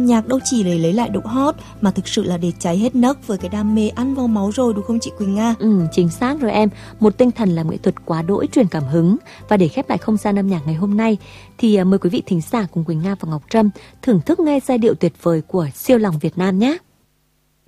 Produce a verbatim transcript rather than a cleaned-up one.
âm nhạc đâu chỉ để lấy lại độ hot mà thực sự là để cháy hết nấc với cái đam mê ăn vào máu rồi, đúng không chị Quỳnh Nga? Ừ, chính xác rồi em. Một tinh thần làm nghệ thuật quá đỗi truyền cảm hứng. Và để khép lại không gian âm nhạc ngày hôm nay thì mời quý vị thính giả cùng Quỳnh Nga và Ngọc Trâm thưởng thức nghe giai điệu tuyệt vời của siêu lòng Việt Nam nhé.